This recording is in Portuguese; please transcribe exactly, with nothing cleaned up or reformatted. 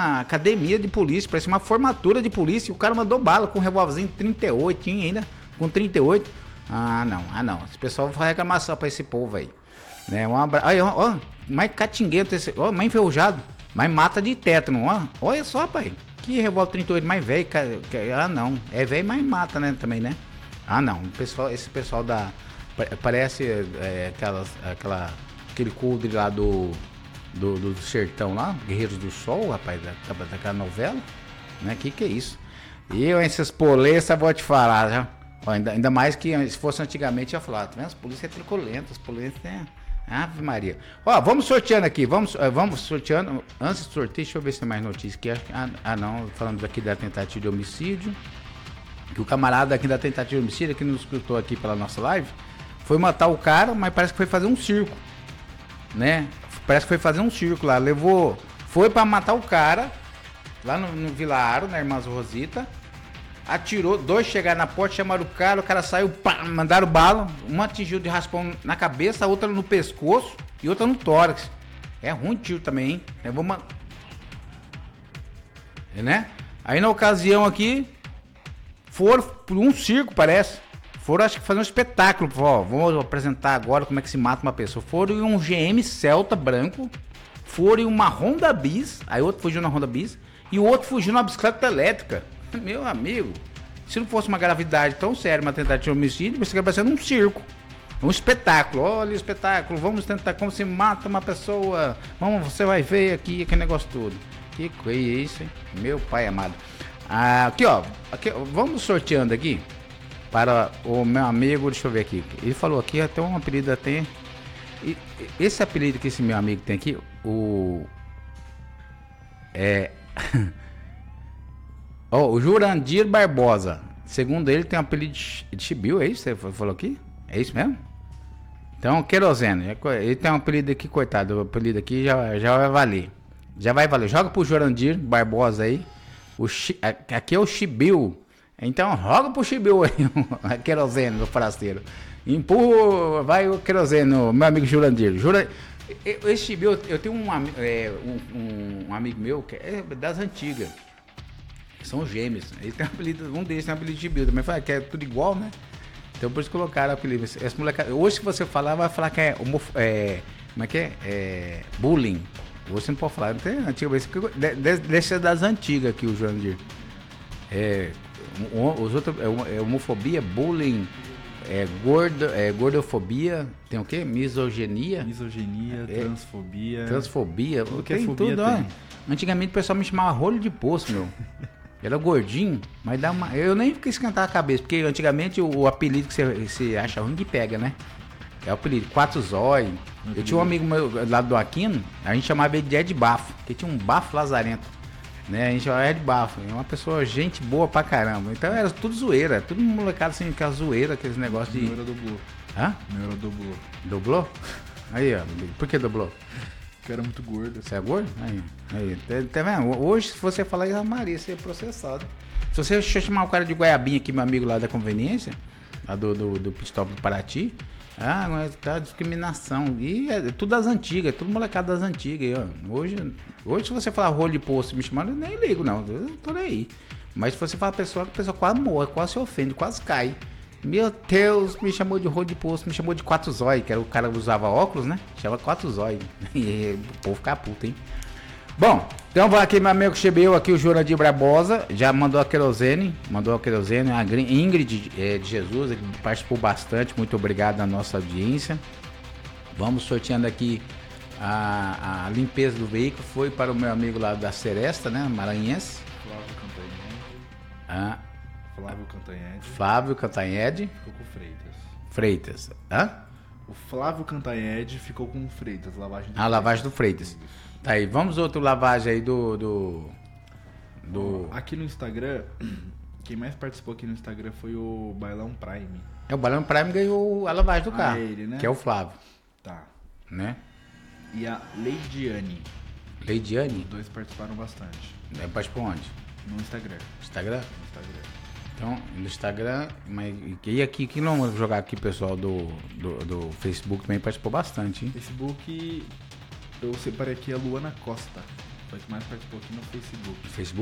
uma academia de polícia, parecia uma formatura de polícia. E o cara mandou bala com um revólverzinho trinta e oito, tinha ainda, com trinta e oito. Ah, não, ah, não. Esse pessoal vai reclamação pra esse povo aí. Né? Um abraço. Aí, ó, ó, mais catinguento, esse, ó, mais enferrujado, mais mata de tétano, ó. Olha só, pai. Que revólver trinta e oito mais velho. Ah, não. É velho, mas mata, né, também, né? Ah, não. O pessoal, esse pessoal da. Parece é, aquelas, aquela, aquele coldre lá do, do, do sertão lá, Guerreiros do Sol, rapaz, da, daquela novela. Né? Que que é isso? E eu, essas polícias, vou te falar, já. Ó, ainda, ainda mais que se fosse antigamente, eu ia falar, tá vendo? As polícias é tricolenta, as polícias é. Ave Maria. Ó, vamos sorteando aqui, vamos, vamos sorteando. Antes do sorteio, deixa eu ver se tem mais notícias aqui. Ah, ah, não, falando aqui da tentativa de homicídio. Que o camarada aqui da tentativa de homicídio, que nos escutou aqui pela nossa live, foi matar o cara, mas parece que foi fazer um circo. Né? Parece que foi fazer um circo lá. Levou. Foi pra matar o cara, lá no, no Vilaaro, na Irmãs Rosita. Atirou, dois chegaram na porta, chamaram o cara, o cara saiu, pá, mandaram bala, uma atingiu de raspão na cabeça, a outra no pescoço e outra no tórax. É ruim de tiro também, hein? É, vamos... é, né? Aí na ocasião aqui, foram por um circo, parece. Foram, acho que fazer um espetáculo. Ó, vamos apresentar agora como é que se mata uma pessoa. Foram em um G M Celta branco, foram em uma Honda Bis, aí outro fugiu na Honda Bis, e o outro fugiu na bicicleta elétrica. Meu amigo, se não fosse uma gravidade tão séria, uma tentativa de homicídio, você acaba sendo um circo, um espetáculo. Olha o espetáculo, vamos tentar como se mata uma pessoa. Vamos, você vai ver aqui aquele negócio todo. Que coisa é isso, hein? Meu pai amado. Ah, aqui, ó, aqui, vamos sorteando aqui para o meu amigo. Deixa eu ver aqui. Ele falou aqui até um apelido até. Esse apelido que esse meu amigo tem aqui, o é oh, o Jurandir Barbosa, segundo ele, tem um apelido de Chibiu, é isso que você falou aqui? É isso mesmo? Então, querosene, ele tem um apelido aqui, coitado, o apelido aqui já, já vai valer. Já vai valer. Joga pro Jurandir Barbosa aí. O chi, aqui é o Chibiu. Então, joga pro Chibiu aí, a querosene do forasteiro. Empurra, vai o querosene, meu amigo Jurandir. Jura, esse Chibiu, eu tenho um, é, um, um amigo meu que é das antigas. São gêmeos. Ele tem um apelido, um deles tem um apelido de Chibiu também. Fala que é tudo igual, né? Então por isso colocaram o apelido. Essa molecada, hoje, se você falar, vai falar que é, homof... é como é que é? É bullying. Você não pode falar. Não tem antigamente. Deixa ser das antigas aqui o Jurandir. É, os outros é homofobia, bullying, é, gordo, é gordofobia, tem o quê? Misoginia. Misoginia, é, transfobia. Transfobia. O que tem é fobia tudo, tem. Ó. Antigamente o pessoal me chamava rolho de poço, meu. Era gordinho, mas dá uma... Eu nem fiquei esquentar a cabeça, porque antigamente o, o apelido que você, você acha ruim que pega, né? É o apelido, Quatro Zói. Eu tinha um amigo meu lá do Aquino, a gente chamava ele de Ed Bafo, porque tinha um bafo lazarento. Né? A gente chamava Ed Bafo, é uma pessoa, gente boa pra caramba. Então era tudo zoeira, tudo molecado assim, aquela zoeira, aqueles negócios de... Meu era dublou. Hã? Meu era dublou. Dublou? Aí, ó. Por que dublou? Porque era muito gordo. Você é gordo? Aí, aí. Tá vendo? Hoje, se você falar isso, Maria, você é processado. Se você chamar o cara de Goiabinha aqui, meu amigo lá da conveniência, lá do, do, do Pistop do Paraty, ah, mas tá discriminação. E é tudo das antigas, tudo molecado das antigas. Ó. Hoje, hoje, se você falar rolo de poço me chamando, eu nem ligo, não. Eu tô nem aí. Mas se você falar pessoa, a pessoa quase morre, quase se ofende, quase cai. Meu Deus, me chamou de rolo de poço, me chamou de Quatro Zói, que era o cara que usava óculos, né? Chama Quatro Zói. E o povo fica puto, hein? Bom, então vai aqui meu amigo Chebeu, aqui o Jurandir Barbosa, já mandou a querosene, mandou a querosene, a Ingrid é, de Jesus, ele participou bastante, muito obrigado à nossa audiência. Vamos sorteando aqui a, a limpeza do veículo, foi para o meu amigo lá da Seresta, né, maranhense. Flávio Cantanhede. Ah, Flávio Cantanhede. Flávio Cantanhede. Ficou com Freitas. Freitas, hã? O Flávio Cantanhede ficou com Freitas, lavagem do Ah, Freitas. lavagem do Freitas. Tá aí, vamos outro lavagem aí do, do, do... Aqui no Instagram, quem mais participou aqui no Instagram foi o Bailão Prime. É, o Bailão Prime ganhou a lavagem do carro, ah, ele, né? que é o Flávio. Tá. Né? E a Leidiane. Leidiane? Os dois participaram bastante. É, participou onde? No Instagram. Instagram? No Instagram. Então, no Instagram, mas e aqui, que não vamos jogar aqui, pessoal do, do, do Facebook também participou bastante, hein? Facebook, eu separei aqui a Luana Costa. Foi o que mais participou aqui no Facebook. Facebook?